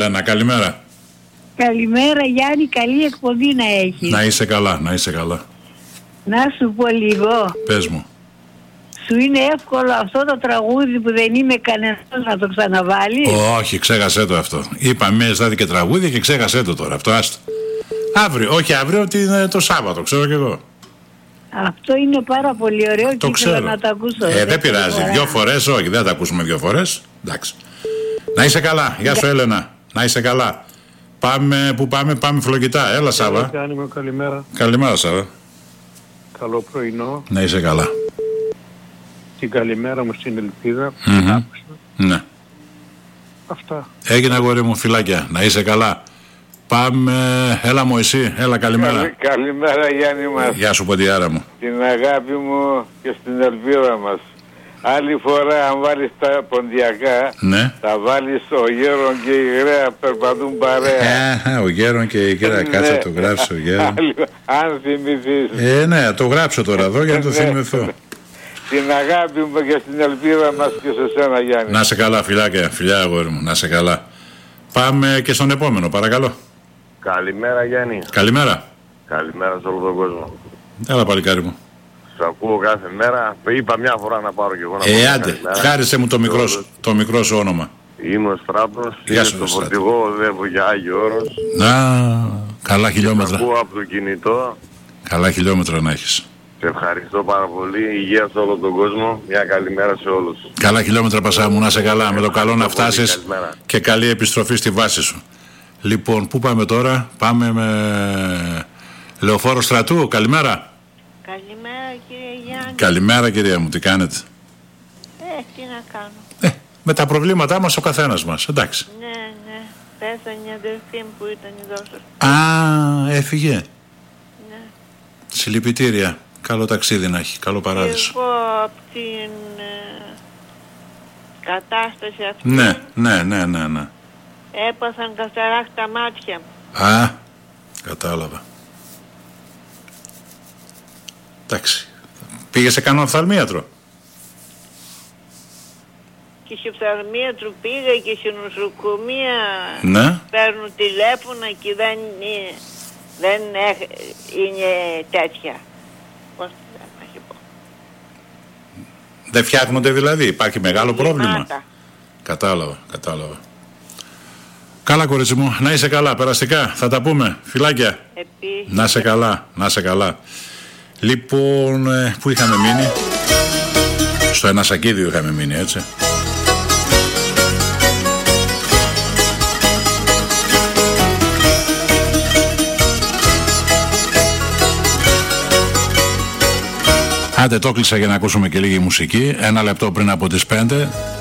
Καλημέρα. Καλημέρα Γιάννη, καλή εκπομπή να έχεις. Να είσαι καλά, να είσαι καλά. Να σου πω λίγο. Πες μου. Σου είναι εύκολο αυτό το τραγούδι που δεν είμαι κανένας να το ξαναβάλει? Όχι, ξέχασέ το αυτό. Είπαμε στάτη και τραγούδια και ξέχασέ το τώρα. Αυτό άστο. Αύριο, όχι αύριο, το Σάββατο, ξέρω κι εγώ. Αυτό είναι πάρα πολύ ωραίο και ήθελα να το ακούσω. Δεν πειράζει, 2 φορές, όχι, δεν θα τα ακούσουμε 2 φορές. Εντάξει. Να είσαι καλά, γεια σου Έλενα, να είσαι καλά. Πάμε, πού πάμε, πάμε Φλογητά, έλα Σάβα. Καλημέρα. Καλημέρα Σάβα. Καλό πρωινό. Να είσαι καλά. Την καλημέρα μου στην Ελπίδα. Ναι. Αυτά. Έγινε αγόρι μου, φιλάκια, να είσαι καλά. Πάμε, έλα Μωυσή, έλα καλημέρα. Καλημέρα Γιάννη μας. Γεια σου ποντιάρα μου. Την αγάπη μου και στην ελπίδα μας. Άλλη φορά αν βάλεις τα ποντιακά, ναι, θα βάλεις ο Γέρον και η Γραία περπατούν παρέα. Ο Γέρον και η Γραία, κάτσε να το γράψω Γέρον. Αν θυμηθείς. Ναι, το γράψω τώρα εδώ για να το θυμηθώ. Την αγάπη μου και στην ελπίδα μας και σε σένα Γιάννη. Να σε καλά φιλάκια, φιλιά αγόρι μου, να σε καλά. Πάμε και στον επόμενο, παρακαλώ. Καλημέρα Γιάννη. Καλημέρα. Καλημέρα σε όλο τον κόσμο. Έλα παλικάρι μου. Σ' ακούω κάθε μέρα. Είπα μια φορά να πάρω και εγώ να άντε, χάρισε μου το μικρό σου όνομα. Είμαι ο Στράτος, είμαι στο φορτηγό, οδεύω για Άγιο Όρος. Καλά χιλιόμετρα. Σ' ακούω από το κινητό. Καλά χιλιόμετρα να έχεις. Σε ευχαριστώ πάρα πολύ. Υγεία σε όλο τον κόσμο. Μια καλημέρα σε όλους. Καλά χιλιόμετρα Πασά μου, να σε καλά. Με το καλό να φτάσεις και καλή επιστροφή στη βάση σου. Λοιπόν, πού πάμε τώρα? Πάμε με Λεωφόρο Στρατού. Καλημέρα. Καλημέρα κύριε Γιάννη. Καλημέρα κυρία μου, τι κάνετε? Τι να κάνω. Με τα προβλήματά μας ο καθένας μας, εντάξει. Ναι. Πέθανε η αδερφή μου που ήταν εδώ. Έφυγε. Ναι. Συλληπιτήρια. Καλό ταξίδι να έχει, καλό παράδεισο. Εγώ από την κατάσταση αυτή. Ναι. Έπαθαν καταράκτα μάτια μου. Κατάλαβα. Εντάξει. Πήγε σε κανένα οφθαλμίατρο? Και σε οφθαλμίατρο πήγα και σε νοσοκομεία. Ναι. Παίρνουν τηλέφωνα και δεν είναι τέτοια. Πώς να σου πω. Δεν φτιάχνονται δηλαδή, υπάρχει μεγάλο πρόβλημα. Κατάλαβα. Καλά κορίτσι μου, να είσαι καλά, περαστικά, θα τα πούμε, φιλάκια. Επίσης. Να σε καλά. Λοιπόν, πού είχαμε μείνει? Στο Ενασακίδιο είχαμε μείνει, έτσι. Άντε το κλείσα για να ακούσουμε και λίγη μουσική. 1 λεπτό πριν από τις 5.